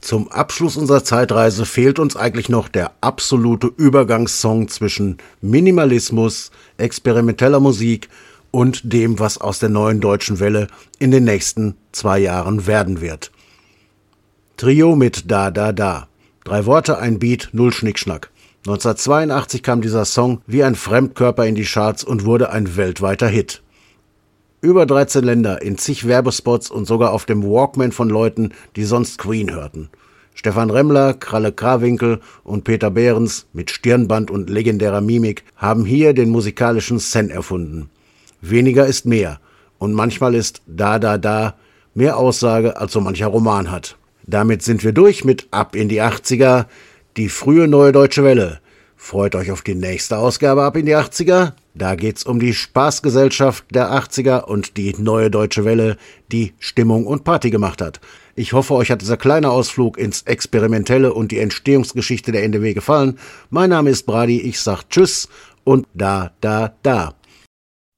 Zum Abschluss unserer Zeitreise fehlt uns eigentlich noch der absolute Übergangssong zwischen Minimalismus, experimenteller Musik und dem, was aus der neuen deutschen Welle in den nächsten 2 Jahren werden wird. Trio mit Da Da Da. 3 Worte, ein Beat, 0 Schnickschnack. 1982 kam dieser Song wie ein Fremdkörper in die Charts und wurde ein weltweiter Hit. Über 13 Länder, in zig Werbespots und sogar auf dem Walkman von Leuten, die sonst Queen hörten. Stefan Remmler, Kralle Krawinkel und Peter Behrens mit Stirnband und legendärer Mimik haben hier den musikalischen Zen erfunden. Weniger ist mehr und manchmal ist Da Da Da mehr Aussage, als so mancher Roman hat. Damit sind wir durch mit Ab in die 80er, die frühe Neue Deutsche Welle. Freut euch auf die nächste Ausgabe Ab in die 80er. Da geht's um die Spaßgesellschaft der 80er und die Neue Deutsche Welle, die Stimmung und Party gemacht hat. Ich hoffe, euch hat dieser kleine Ausflug ins Experimentelle und die Entstehungsgeschichte der NDW gefallen. Mein Name ist Brady, ich sag Tschüss und Da Da Da.